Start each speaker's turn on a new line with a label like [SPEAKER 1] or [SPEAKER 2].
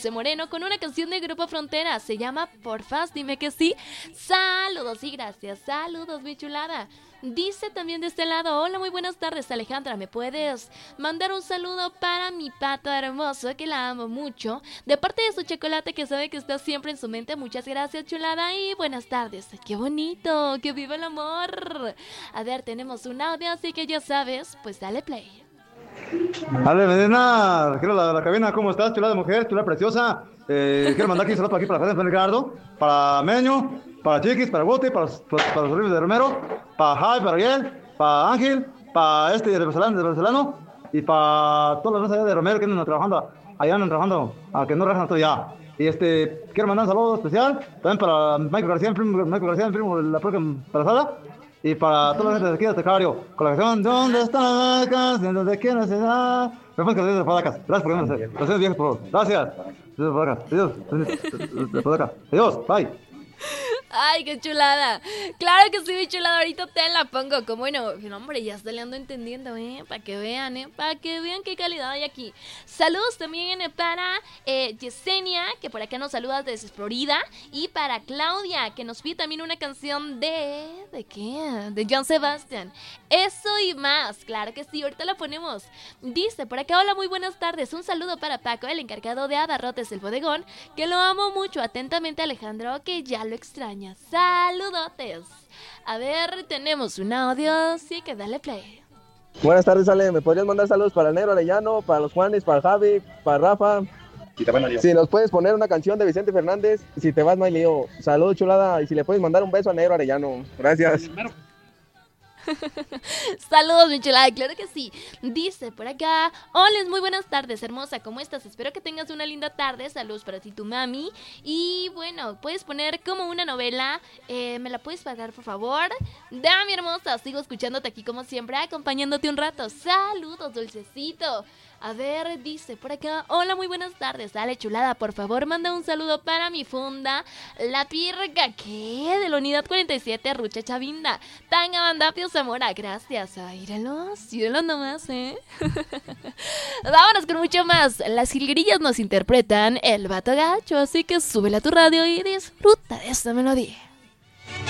[SPEAKER 1] Dulce Moreno con una canción de Grupo Frontera. Se llama Porfas, dime que sí. Saludos y gracias. Saludos, mi chulada. Dice también de este lado: hola, muy buenas tardes, Alejandra. ¿Me puedes mandar un saludo para mi pato hermoso, que la amo mucho? De parte de su chocolate, que sabe que está siempre en su mente. Muchas gracias, chulada, y buenas tardes. ¡Qué bonito! ¡Que viva el amor! A ver, tenemos un audio, así que ya sabes, pues dale play.
[SPEAKER 2] Ale Medina, quiero la cabina, ¿cómo estás? Chula de mujer, chula preciosa. Quiero mandar aquí saludos aquí para José Ricardo, para Meño, para Chiquis, para Guti, para los Olivos de Romero, para Jai, para Ariel, para Ángel, para de venezolano, y para todos los allá de Romero que andan trabajando, a que no rajan todo ya. Y quiero mandar un saludo especial también para Michael García, el primo de la próxima embarazada. Y para toda la gente de aquí de Tecario, con la canción ¿Dónde están las canciones? ¿Dónde quieren se da? Me pones canciones de Padacas. Gracias por vernos. Canciones viejas, por favor. Gracias. Adiós. Adiós. Bye.
[SPEAKER 1] ¡Ay, qué chulada! Claro que sí, mi chulada, ahorita te la pongo. Como no, hombre, ya se le ando entendiendo, para que vean, para que vean qué calidad hay aquí. Saludos también para Yesenia, que por acá nos saluda desde Florida. Y para Claudia, que nos pide también una canción ¿de qué? De Joan Sebastián. Eso y más, claro que sí, ahorita la ponemos. Dice por acá: hola, muy buenas tardes. Un saludo para Paco, el encargado de abarrotes del bodegón, que lo amo mucho. Atentamente, Alejandro, que ya lo extraña. Saludotes. A ver, tenemos un audio, sí, que dale play.
[SPEAKER 3] Buenas tardes, Ale. ¿Me podrías mandar saludos para el Negro Arellano, para los Juanes, para Javi, para Rafa? Si nos puedes poner una canción de Vicente Fernández, Si te vas no hay lío. Saludos, chulada. Y si le puedes mandar un beso al Negro Arellano. Gracias.
[SPEAKER 1] Saludos, mi chulada, claro que sí. Dice por acá: hola, muy buenas tardes, hermosa, ¿cómo estás? Espero que tengas una linda tarde. Saludos para ti, tu mami. Y bueno, puedes poner como una novela. ¿Me la puedes pagar, por favor? Mi hermosa, sigo escuchándote aquí como siempre, acompañándote un rato. Saludos, dulcecito. A ver, dice por acá: hola, muy buenas tardes. Dale, chulada, por favor, manda un saludo para mi funda, La Pirga, ¿qué? De la unidad 47, Rucha Chavinda. Tanga Bandapio Zamora, gracias. Íralos nomás, Vámonos con mucho más. Las jilguerillas nos interpretan El Vato Gacho, así que súbela a tu radio y disfruta de esta melodía.